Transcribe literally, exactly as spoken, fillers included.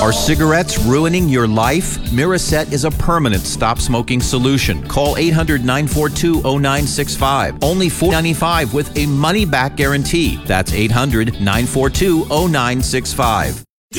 Are cigarettes ruining your life? Miraset is a permanent stop smoking solution. Call eight hundred, nine four two, zero nine six five. Only four dollars and ninety-five cents with a money back guarantee. That's eight hundred, nine four two, zero nine six five.